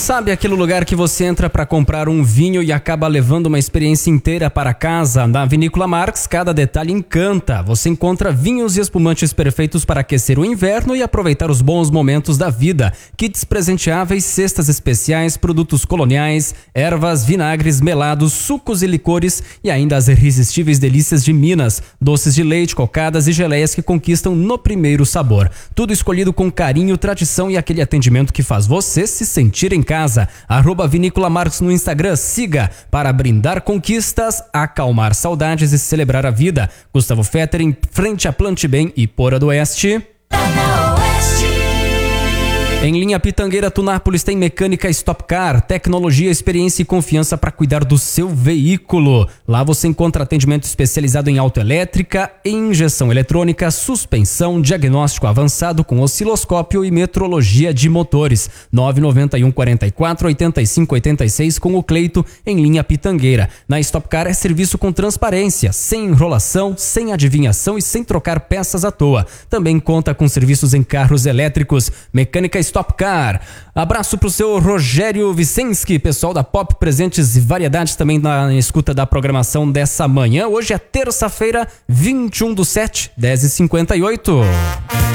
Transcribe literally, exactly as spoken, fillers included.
Sabe aquele lugar que você entra para comprar um vinho e acaba levando uma experiência inteira para casa? Na Vinícola Marx, cada detalhe encanta. Você encontra vinhos e espumantes perfeitos para aquecer o inverno e aproveitar os bons momentos da vida. Kits presenteáveis, cestas especiais, produtos coloniais, ervas, vinagres, melados, sucos e licores e ainda as irresistíveis delícias de Minas, doces de leite, cocadas e geleias que conquistam no primeiro sabor. Tudo escolhido com carinho, tradição e aquele atendimento que faz você se sentir em casa. Arroba Vinícola Marx no Instagram, siga para brindar conquistas, acalmar saudades e celebrar a vida. Gustavo Fetter, em frente a Plante Bem e Pora do Oeste. Em linha Pitangueira, Tunápolis, tem Mecânica Stock Car, tecnologia, experiência e confiança para cuidar do seu veículo. Lá você encontra atendimento especializado em autoelétrica, injeção eletrônica, suspensão, diagnóstico avançado com osciloscópio e metrologia de motores. nove nove um, quatro quatro, oito cinco oito seis com o Cleito, em linha Pitangueira. Na Stock Car é serviço com transparência, sem enrolação, sem adivinhação e sem trocar peças à toa. Também conta com serviços em carros elétricos. Mecânica Stock Car. Abraço pro seu Rogério Vicensky, pessoal da Pop Presentes e Variedades, também na escuta da programação dessa manhã. Hoje é terça-feira, vinte e um do sete, dez e cinquenta e oito.